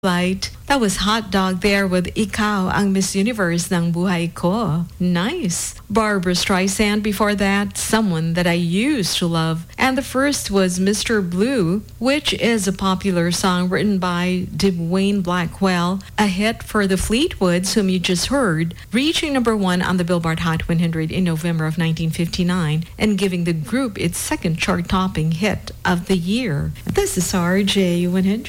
Light. That was Hot Dog there with Ikaw ang Miss Universe ng buhay ko. Nice. Barbara Streisand before that, Someone That I Used to Love. And the first was Mr. Blue, which is a popular song written by Dwayne Blackwell, a hit for the Fleetwoods, whom you just heard, reaching number one on the Billboard Hot 100 in November of 1959 and giving the group its second chart-topping hit of the year. This is RJ 100.